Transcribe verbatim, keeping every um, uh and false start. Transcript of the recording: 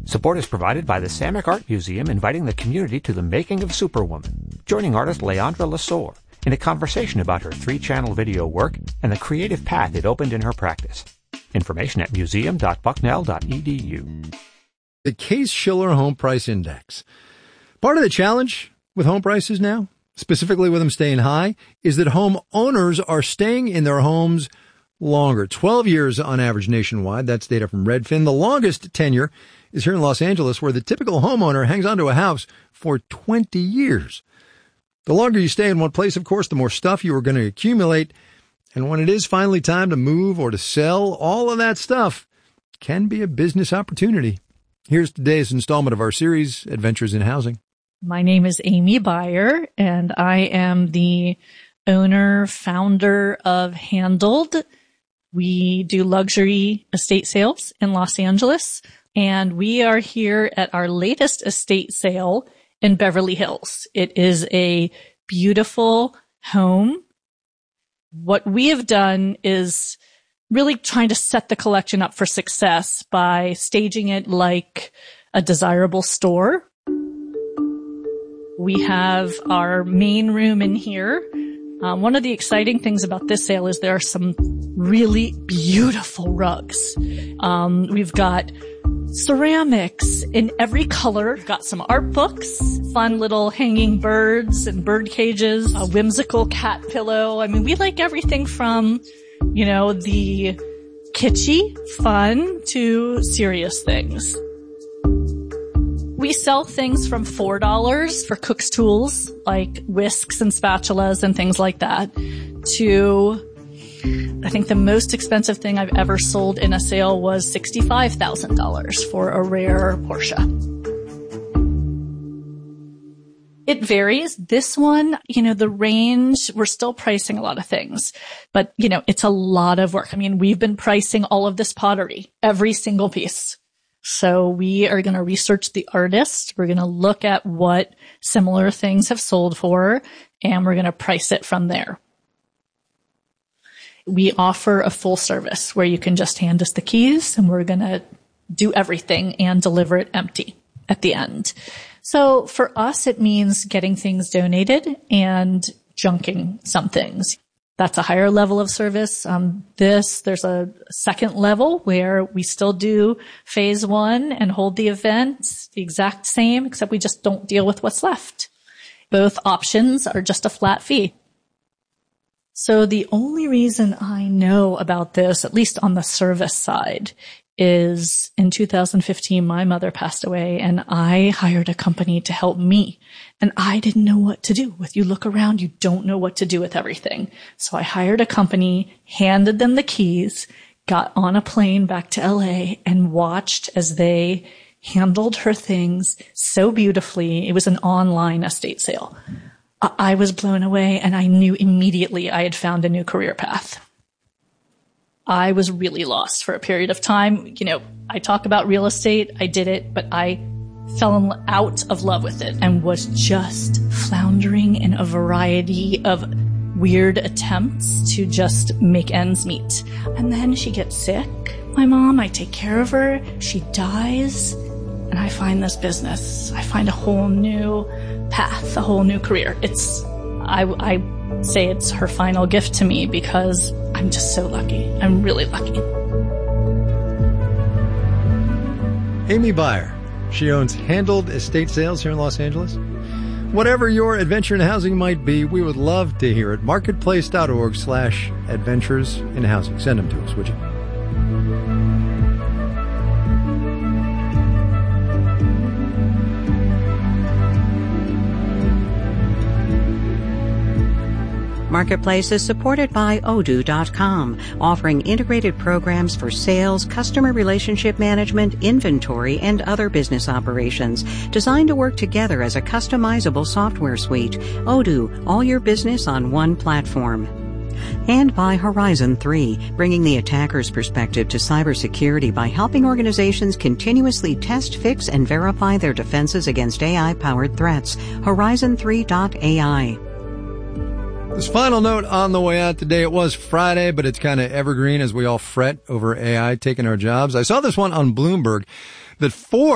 Support is provided by the Samick Art Museum, inviting the community to the making of Superwoman, joining artist Leandra Lesueur in a conversation about her three-channel video work and the creative path it opened in her practice. Information at museum dot bucknell dot e d u. The Case-Shiller Home Price Index. Part of the challenge with home prices now, specifically with them staying high, is that home owners are staying in their homes longer. twelve years on average nationwide. That's data from Redfin. The longest tenure is here in Los Angeles, where the typical homeowner hangs onto a house for twenty years. The longer you stay in one place, of course, the more stuff you are going to accumulate. And when it is finally time to move or to sell, all of that stuff can be a business opportunity. Here's today's installment of our series, Adventures in Housing. My name is Amy Beyer, and I am the owner, founder of Handled. We do luxury estate sales in Los Angeles, and we are here at our latest estate sale in Beverly Hills. It is a beautiful home. What we have done is really trying to set the collection up for success by staging it like a desirable store. We have our main room in here. Um, one of the exciting things about this sale is there are some really beautiful rugs. Um, we've got ceramics in every color. We've got some art books, fun little hanging birds and bird cages, a whimsical cat pillow. I mean, we like everything from, you know, the kitschy, fun to serious things. We sell things from four dollars for cook's tools, like whisks and spatulas and things like that, to I think the most expensive thing I've ever sold in a sale was sixty-five thousand dollars for a rare Porsche. It varies. This one, you know, the range, we're still pricing a lot of things, but, you know, it's a lot of work. I mean, we've been pricing all of this pottery, every single piece. So we are going to research the artist. We're going to look at what similar things have sold for, and we're going to price it from there. We offer a full service where you can just hand us the keys and we're going to do everything and deliver it empty at the end. So for us, it means getting things donated and junking some things. That's a higher level of service. Um, this, there's a second level where we still do phase one and hold the event the exact same, except we just don't deal with what's left. Both options are just a flat fee. So the only reason I know about this, at least on the service side, is in two thousand fifteen, my mother passed away and I hired a company to help me. And I didn't know what to do. If you look around, you don't know what to do with everything. So I hired a company, handed them the keys, got on a plane back to L A and watched as they handled her things so beautifully. It was an online estate sale. I was blown away and I knew immediately I had found a new career path. I was really lost for a period of time. You know, I talk about real estate. I did it, but I fell out of love with it and was just floundering in a variety of weird attempts to just make ends meet. And then she gets sick. My mom, I take care of her. She dies. And I find this business. I find a whole new path, a whole new career. It's, I, I say it's her final gift to me because I'm just so lucky. I'm really lucky. Amy Beyer. She owns Handled Estate Sales here in Los Angeles. Whatever your adventure in housing might be, we would love to hear it. Marketplace.org slash adventures in housing. Send them to us, would you? Marketplace is supported by Odoo dot com, offering integrated programs for sales, customer relationship management, inventory, and other business operations, designed to work together as a customizable software suite. Odoo, all your business on one platform. And by Horizon three, bringing the attacker's perspective to cybersecurity by helping organizations continuously test, fix, and verify their defenses against A I-powered threats. Horizon three dot A I. This final note on the way out today, it was Friday, but it's kind of evergreen as we all fret over A I taking our jobs. I saw this one on Bloomberg that Ford